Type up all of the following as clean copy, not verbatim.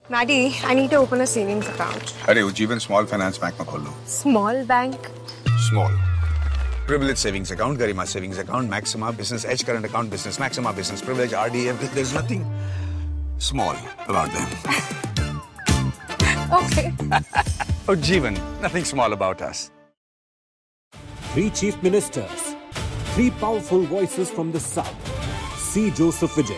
Maddie, I need to open a savings account. अरे Ujjivan Small Finance Bank में खोल लो. Small bank? Small. Privilege savings account, Garima savings account, Maxima Business Edge current account, Business Maxima Business Privilege, RD, everything. There's nothing small about them. Okay. Ujjivan, nothing small about us. 3 chief ministers, 3 powerful voices from the south. C. Joseph Vijay,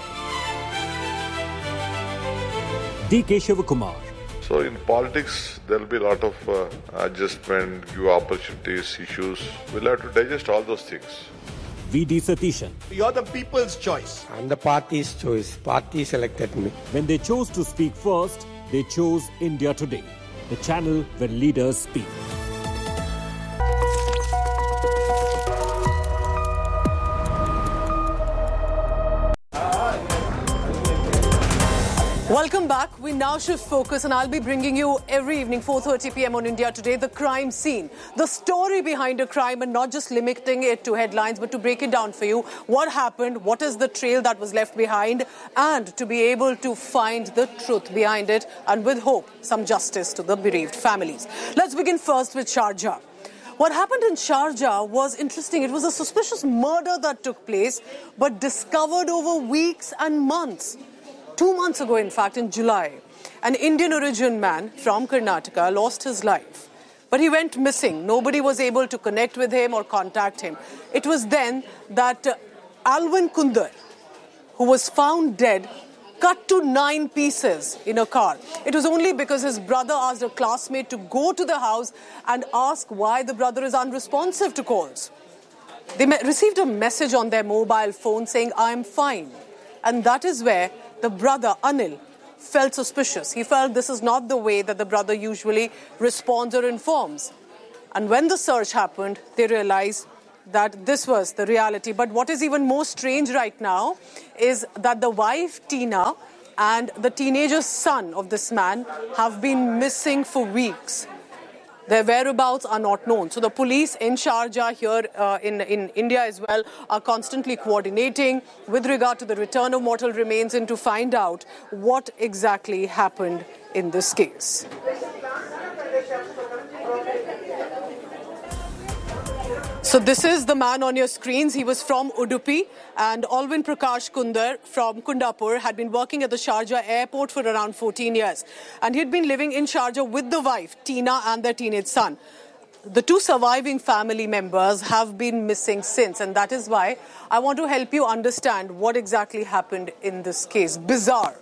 D. Keshav-Kumar. So in politics, there will be a lot of adjustment, new opportunities, issues. We'll have to digest all those things. V.D. Satishan. You're the people's choice. I'm the party's choice. Party selected me. When they chose to speak first, they chose India Today, the channel where leaders speak. Welcome back. We now shift focus and I'll be bringing you every evening 4:30 p.m. on India Today, the crime scene. The story behind a crime and not just limiting it to headlines but to break it down for you. What happened, what is the trail that was left behind and to be able to find the truth behind it and with hope, some justice to the bereaved families. Let's begin first with Sharjah. What happened in Sharjah was interesting. It was a suspicious murder that took place but discovered over weeks and months. 2 months ago, in fact, in July, an Indian origin man from Karnataka lost his life. But he went missing. Nobody was able to connect with him or contact him. It was then that Alvin Kundar, who was found dead, cut to 9 pieces in a car. It was only because his brother asked a classmate to go to the house and ask why the brother is unresponsive to calls. They received a message on their mobile phone saying, "I'm fine." And that is where the brother, Anil, felt suspicious. He felt this is not the way that the brother usually responds or informs. And when the search happened, they realized that this was the reality. But what is even more strange right now is that the wife, Tina, and the teenager son of this man have been missing for weeks. Their whereabouts are not known. So the police in Sharjah, here in India as well, are constantly coordinating with regard to the return of mortal remains and to find out what exactly happened in this case. So this is the man on your screens. He was from Udupi, and Alvin Prakash Kundar from Kundapur had been working at the Sharjah airport for around 14 years. And he had been living in Sharjah with the wife, Tina, and their teenage son. The 2 surviving family members have been missing since, and that is why I want to help you understand what exactly happened in this case. Bizarre.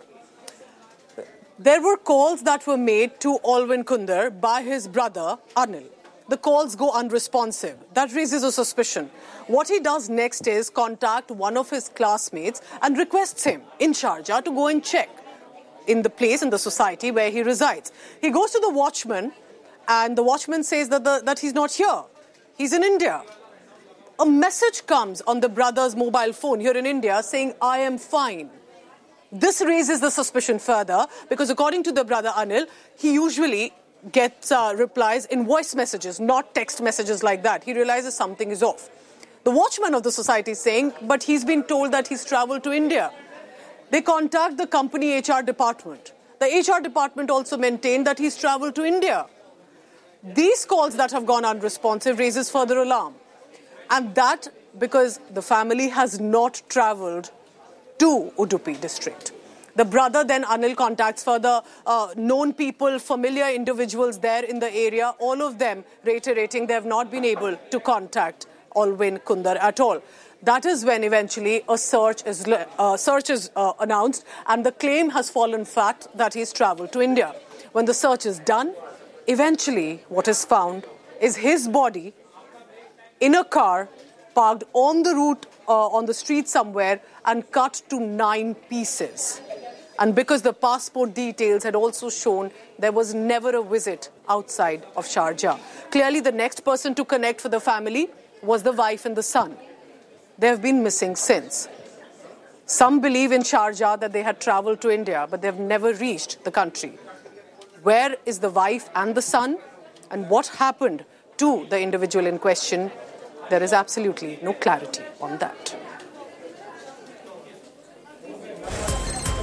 There were calls that were made to Alvin Kundar by his brother, Anil. The calls go unresponsive. That raises a suspicion. What he does next is contact one of his classmates and requests him in Sharjah to go and check in the place, in the society where he resides. He goes to the watchman and the watchman says that he's not here. He's in India. A message comes on the brother's mobile phone here in India saying, "I am fine." This raises the suspicion further because according to the brother Anil, he usually gets replies in voice messages, not text messages like that. He realizes something is off. The watchman of the society is saying, but he's been told that he's traveled to India. They contact the company HR department. The HR department also maintained that he's traveled to India. These calls that have gone unresponsive raises further alarm. And that because the family has not traveled to Udupi district. The brother then, Anil, contacts further known people, familiar individuals there in the area, all of them reiterating they have not been able to contact Alvin Kundar at all. That is when eventually a search is announced and the claim has fallen flat that he's travelled to India. When the search is done, eventually what is found is his body in a car parked on the route, on the street somewhere and cut to 9 pieces. And because the passport details had also shown there was never a visit outside of Sharjah. Clearly, the next person to connect for the family was the wife and the son. They have been missing since. Some believe in Sharjah that they had travelled to India, but they have never reached the country. Where is the wife and the son? And what happened to the individual in question? There is absolutely no clarity on that.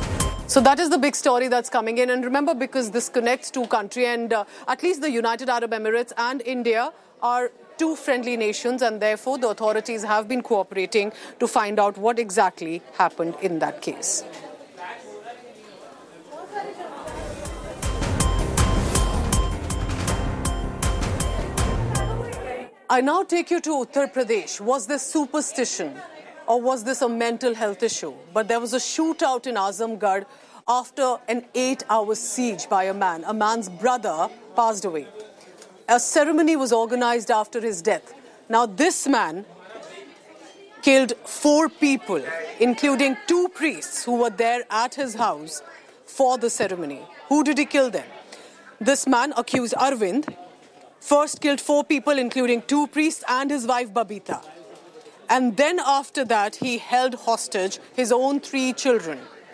So that is the big story that's coming in. And remember, because this connects two countries, and at least the United Arab Emirates and India are two friendly nations, and therefore the authorities have been cooperating to find out what exactly happened in that case. I now take you to Uttar Pradesh. Was this superstition or was this a mental health issue? But there was a shootout in Azamgarh after an 8-hour siege by a man. A man's brother passed away. A ceremony was organized after his death. Now this man killed 4 people, including 2 priests who were there at his house for the ceremony. Who did he kill them? This man, accused Arvind, first killed 4 people, including 2 priests and his wife Babita. And then after that, he held hostage his own 3 children.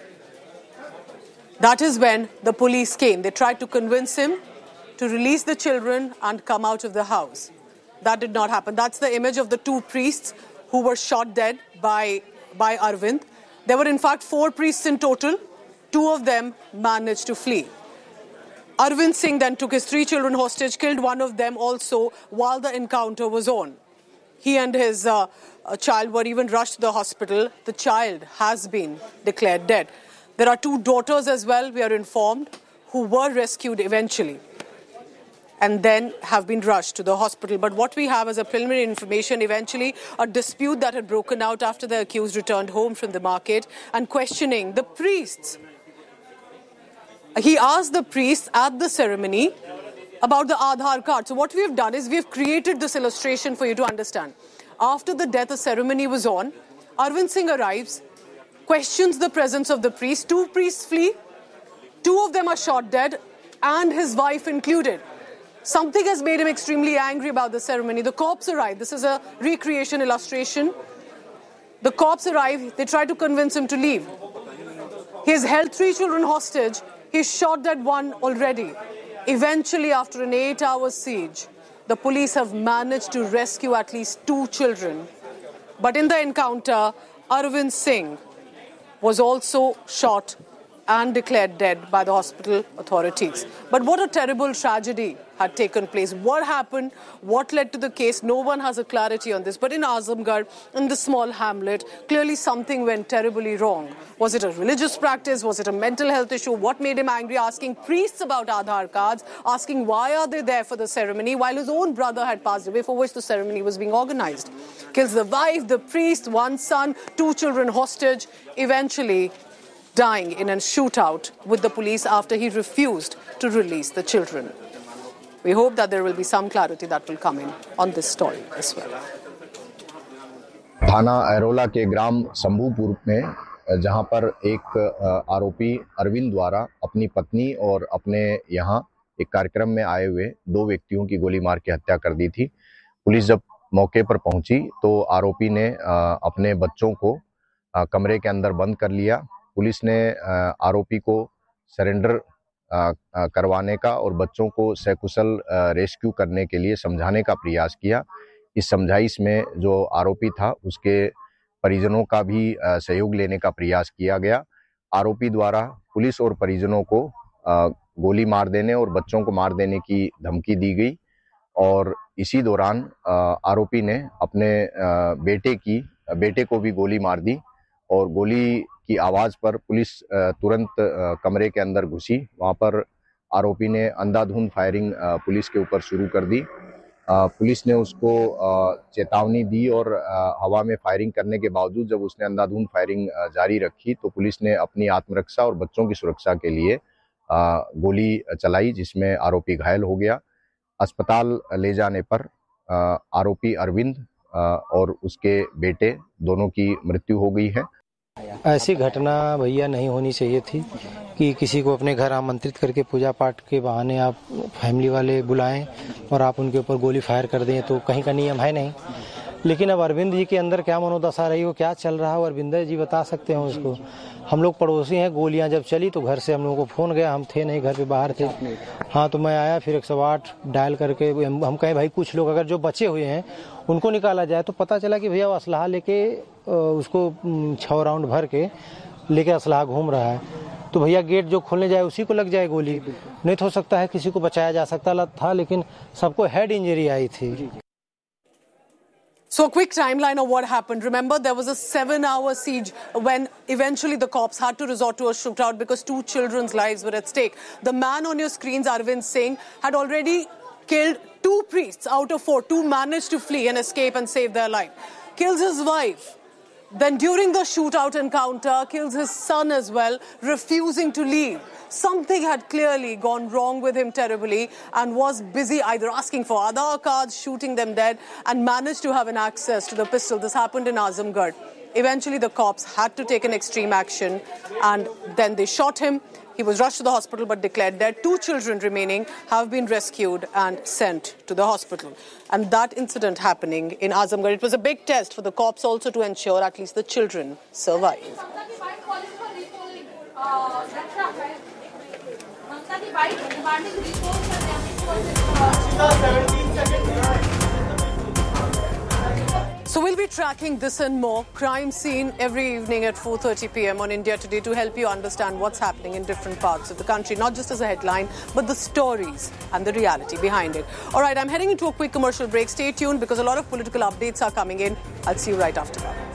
That is when the police came. They tried to convince him to release the children and come out of the house. That did not happen. That's the image of the 2 priests who were shot dead by Arvind. There were in fact 4 priests in total. 2 of them managed to flee. Arvind Singh then took his 3 children hostage, killed one of them also while the encounter was on. He and his child were even rushed to the hospital. The child has been declared dead. There are 2 daughters as well, we are informed, who were rescued eventually and then have been rushed to the hospital. But what we have as a preliminary information, eventually a dispute that had broken out after the accused returned home from the market and questioning the priests. He asked the priests at the ceremony about the Aadhaar card. So what we have done is we have created this illustration for you to understand. After the death, a ceremony was on. Arvind Singh arrives, questions the presence of the priest. 2 priests flee. 2 of them are shot dead, and his wife included. Something has made him extremely angry about the ceremony. The cops arrive. This is a recreation illustration. The cops arrive. They try to convince him to leave. He's held 3 children hostage. He's shot dead 1 already. Eventually, after an 8-hour siege, the police have managed to rescue at least 2 children. But in the encounter, Arvind Singh was also shot and declared dead by the hospital authorities. But what a terrible tragedy had taken place. What happened? What led to the case? No one has a clarity on this. But in Azamgarh, in the small hamlet, clearly something went terribly wrong. Was it a religious practice? Was it a mental health issue? What made him angry? Asking priests about Aadhaar cards, asking why are they there for the ceremony while his own brother had passed away for which the ceremony was being organized. Kills the wife, the priest, 1 son, 2 children hostage, eventually dying in a shootout with the police after he refused to release the children. We hope that there will be some clarity that will come in on this story as well. थाना अरोला के ग्राम शंभूपुर में जहां पर एक आरोपी अरविंद द्वारा अपनी पत्नी और अपने यहां एक कार्यक्रम में आए हुए 2 व्यक्तियों की गोली मार के हत्या कर दी थी। पुलिस जब मौके पर पहुंची तो आरोपी ने अपने बच्चों को कमरे के अंदर बंद कर लिया। पुलिस ने आरोपी को सरेंडर करवाने का और बच्चों को सकुशल रेस्क्यू करने के लिए समझाने का प्रयास किया। इस समझाइश में जो आरोपी था उसके परिजनों का भी सहयोग लेने का प्रयास किया गया। आरोपी द्वारा पुलिस और परिजनों को गोली मार देने और बच्चों को मार देने की धमकी दी गई और इसी दौरान आरोपी ने अपने बेटे को भी गोली मार दी और गोली की आवाज पर पुलिस तुरंत कमरे के अंदर घुसी। वहां पर आरोपी ने अंधाधुंध फायरिंग पुलिस के ऊपर शुरू कर दी। पुलिस ने उसको चेतावनी दी और हवा में फायरिंग करने के बावजूद जब उसने अंधाधुंध फायरिंग जारी रखी तो पुलिस ने अपनी आत्मरक्षा और बच्चों की सुरक्षा के लिए गोली चलाई जिसमें आरोपी घायल हो गया। अस्पताल ले जाने पर आरोपी अरविंद और उसके बेटे दोनों की मृत्यु हो गई है। ऐसी घटना भैया नहीं होनी चाहिए थी कि किसी को अपने घर आमंत्रित करके पूजा पाठ के बहाने आप फैमिली वाले बुलाएं और आप उनके ऊपर गोली फायर कर दें, तो कहीं का नियम है नहीं। लेकिन अब अरविंद जी के अंदर क्या मनोदशा रही हो, क्या चल रहा हो, अरविंद जी बता सकते हैं उसको। हम लोग पड़ोसी हैं, गोलियां जब चली तो घर से हम लोगों को फोन गया, हम थे नहीं, घर पे बाहर थे। हाँ, तो मैं आया, फिर 108 डायल करके हम कहें भाई कुछ लोग अगर जो बचे हुए हैं उनको निकाला जाए, तो पता चला कि भैया वो असलहा लेके उसको 6 राउंड भर के लेके असलहा घूम रहा है। तो भैया गेट जो खोलने जाए उसी को लग जाए गोली। नहीं तो हो सकता है किसी को बचाया जा सकता था, लेकिन सबको हेड इंजरी आई थी। So a quick timeline of what happened. Remember, there was a 7-hour siege when eventually the cops had to resort to a shootout because 2 children's lives were at stake. The man on your screens, Arvind Singh, had already killed 2 priests out of 4. 2 managed to flee and escape and save their life. Kills his wife. Then during the shootout encounter, kills his son as well, refusing to leave. Something had clearly gone wrong with him terribly and was busy either asking for Aadhaar cards, shooting them dead, and managed to have an access to the pistol. This happened in Azamgarh. Eventually, the cops had to take an extreme action and then they shot him. He was rushed to the hospital but declared dead. 2 children remaining have been rescued and sent to the hospital. And that incident happening in Azamgarh, it was a big test for the cops also to ensure at least the children survive. So we'll be tracking this and more, Crime Scene, every evening at 4:30 p.m. on India Today to help you understand what's happening in different parts of the country, not just as a headline, but the stories and the reality behind it. All right, I'm heading into a quick commercial break. Stay tuned because a lot of political updates are coming in. I'll see you right after that.